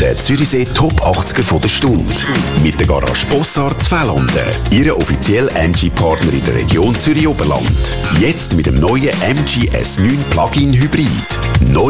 Der Zürichsee Top 80er von der Stunde. Mit der Garage Bossard Zweitlanden. Ihre offizielle MG-Partner in der Region Zürich-Oberland. Jetzt mit dem neuen MG S9 Plug-in Hybrid. Neu